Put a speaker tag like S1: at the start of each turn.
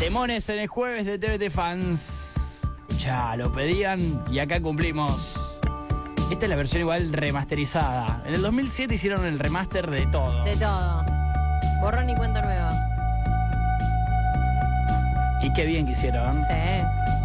S1: Temones en el jueves de TVT Fans. Ya lo pedían y acá cumplimos. Esta es la versión igual remasterizada. En el 2007 hicieron el remaster de todo.
S2: De todo. Borrón y cuenta nueva.
S1: Y qué bien que hicieron.
S2: Sí.